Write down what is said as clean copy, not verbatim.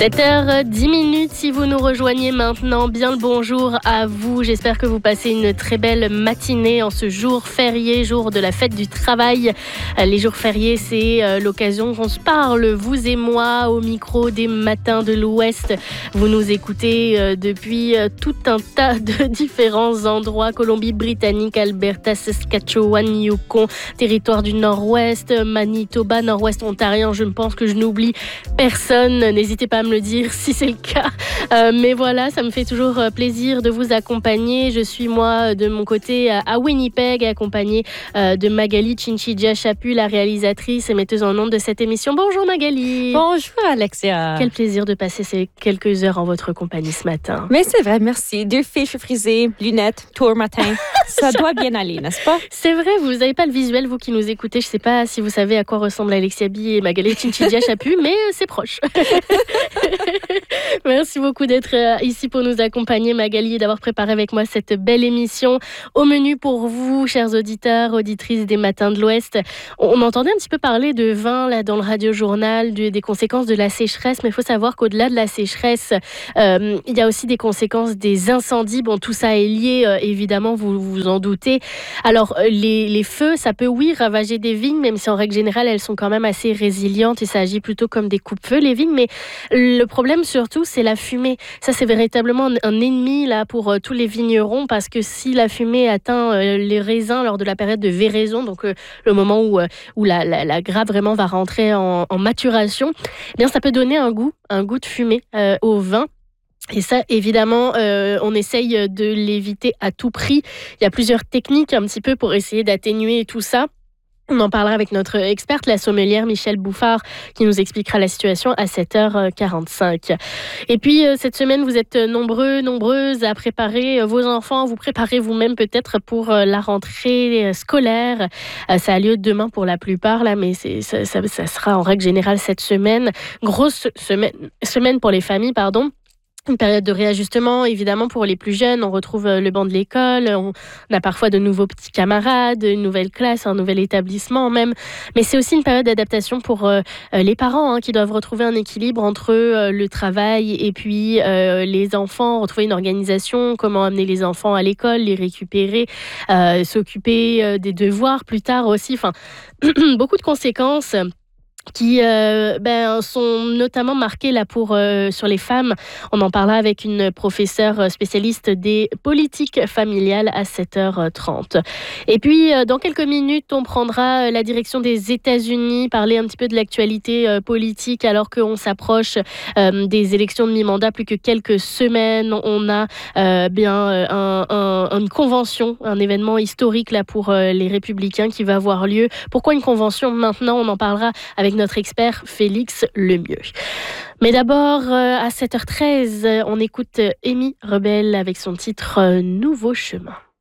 7h10, si vous nous rejoignez maintenant, bien le bonjour à vous. J'espère que vous passez une très belle matinée en ce jour férié, jour de la fête du travail. Les jours fériés, c'est l'occasion qu'on se parle, vous et moi, au micro des matins de l'Ouest. Vous nous écoutez depuis tout un tas de différents endroits: Colombie-Britannique, Alberta, Saskatchewan, Yukon, territoire du Nord-Ouest, Manitoba, Nord-Ouest ontarien. Je pense que je n'oublie personne. N'hésitez pas à me le dire si c'est le cas. Mais voilà, ça me fait toujours plaisir de vous accompagner. Je suis moi de mon côté à Winnipeg, accompagnée de Magali Chinchidja-Chaput, la réalisatrice et metteuse en ondes de cette émission. Bonjour Magali. Bonjour Alexia. Quel plaisir de passer ces quelques heures en votre compagnie ce matin. Mais c'est vrai, merci. 2 fiches frisées, lunettes, tour matin. Ça doit bien aller, n'est-ce pas? C'est vrai, vous n'avez pas le visuel, vous qui nous écoutez. Je ne sais pas si vous savez à quoi ressemblent Alexia Bi et Magali Chinchidja-Chaput, mais c'est proche. Merci beaucoup d'être ici pour nous accompagner, Magali, et d'avoir préparé avec moi cette belle émission. Au menu pour vous, chers auditeurs, auditrices des Matins de l'Ouest, on entendait un petit peu parler de vin là, dans le radiojournal, des conséquences de la sécheresse, mais il faut savoir qu'au-delà de la sécheresse, il y a aussi des conséquences des incendies. Bon, tout ça est lié, évidemment, vous vous en doutez. Alors, les feux, ça peut, oui, ravager des vignes, même si en règle générale, elles sont quand même assez résilientes et ça agit plutôt comme des coupe-feux, les vignes, mais le problème surtout, c'est la fumée. Ça, c'est véritablement un ennemi là, pour tous les vignerons, parce que si la fumée atteint les raisins lors de la période de véraison, donc le moment où la grappe vraiment va rentrer en maturation, eh bien, ça peut donner un goût de fumée au vin. Et ça, évidemment, on essaye de l'éviter à tout prix. Il y a plusieurs techniques un petit peu pour essayer d'atténuer tout ça. On en parlera avec notre experte, la sommelière Michèle Bouffard, qui nous expliquera la situation à 7h45. Et puis, cette semaine, vous êtes nombreuses à préparer vos enfants. Vous préparez vous-même peut-être pour la rentrée scolaire. Ça a lieu demain pour la plupart, là, mais ça sera en règle générale cette semaine. Grosse semaine pour les familles, pardon. Une période de réajustement, évidemment, pour les plus jeunes. On retrouve le banc de l'école, on a parfois de nouveaux petits camarades, une nouvelle classe, un nouvel établissement même. Mais c'est aussi une période d'adaptation pour les parents qui doivent retrouver un équilibre entre le travail et puis les enfants, retrouver une organisation, comment amener les enfants à l'école, les récupérer, s'occuper des devoirs plus tard aussi. Enfin, beaucoup de conséquences qui sont notamment marquées là sur les femmes. On en parlera avec une professeure spécialiste des politiques familiales à 7h30. Et puis, dans quelques minutes, on prendra la direction des États-Unis, parler un petit peu de l'actualité politique alors qu'on s'approche des élections de mi-mandat, plus que quelques semaines. On a une convention, un événement historique là pour les Républicains qui va avoir lieu. Pourquoi une convention maintenant? On en parlera avec notre expert Félix Lemieux. Mais d'abord, à 7h13, on écoute Amy Rebel avec son titre Nouveau chemin.